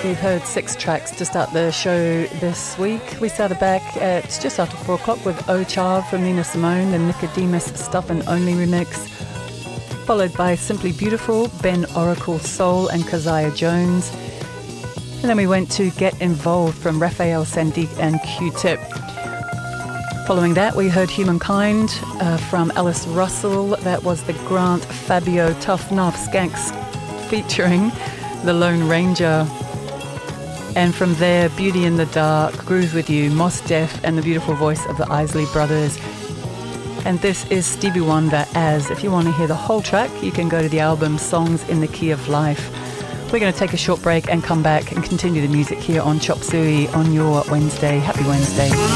We've heard 6 tracks to start the show this week. We started back at just after 4 o'clock with Oh Child from Nina Simone, the Nicodemus Stuff and Only remix, followed by Simply Beautiful, Ben Oracle Soul and Keziah Jones. And then we went to Get Involved from Raphael Sadiq and Q-Tip. Following that, we heard Humankind from Alice Russell. That was the Grant Fabio Tough Enough Skanks featuring the Lone Ranger. And from there, Beauty in the Dark, Groove With You, Mos Def, and the beautiful voice of the Isley Brothers. And this is Stevie Wonder As. If you want to hear the whole track, you can go to the album Songs in the Key of Life. We're going to take a short break and come back and continue the music here on Chop Suey on your Wednesday. Happy Wednesday.